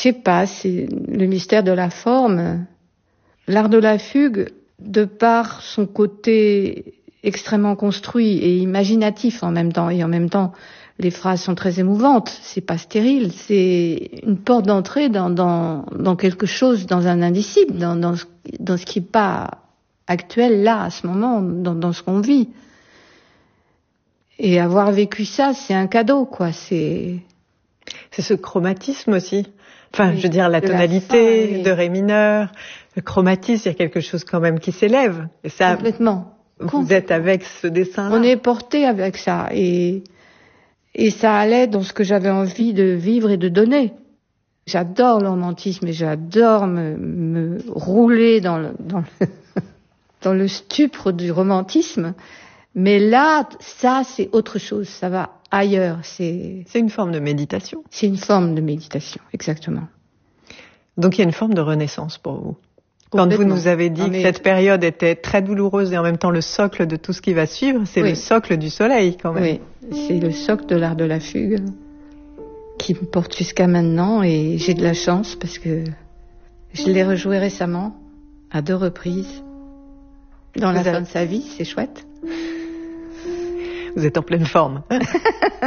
sais pas, c'est le mystère de la forme. L'art de la fugue, de par son côté extrêmement construit et imaginatif en même temps, et en même temps, les phrases sont très émouvantes, c'est pas stérile, c'est une porte d'entrée dans quelque chose, dans un indicible, dans ce qui est pas actuel là, à ce moment, dans ce qu'on vit. Et avoir vécu ça, c'est un cadeau, quoi, c'est ce chromatisme aussi. Enfin, oui, je veux dire, la tonalité de ré mineur, le chromatisme, il y a quelque chose quand même qui s'élève. Et ça, complètement. Vous êtes avec ce dessin-là. On est porté avec ça. Et ça allait dans ce que j'avais envie de vivre et de donner. J'adore le romantisme et j'adore me rouler dans le stupre du romantisme. Mais là, ça, c'est autre chose. Ça va ailleurs. C'est une forme de méditation. C'est une forme de méditation, exactement. Donc il y a une forme de renaissance pour vous. Quand vous nous avez dit que cette période était très douloureuse et en même temps le socle de tout ce qui va suivre, c'est le socle du soleil quand même. Oui, c'est le socle de l'art de la fugue qui me porte jusqu'à maintenant et j'ai de la chance parce que je l'ai rejoué récemment à 2 reprises dans la fin de sa vie, c'est chouette. Vous êtes en pleine forme.